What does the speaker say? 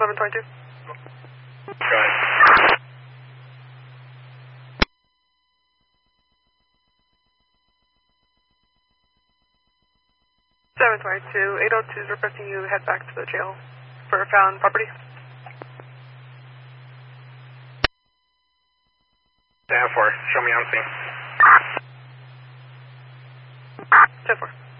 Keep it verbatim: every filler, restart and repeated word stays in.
eleven twenty-two. Go ahead. seven twenty-two, eight oh two is requesting you head back to the jail for found property. ten four, show me on scene. ten four.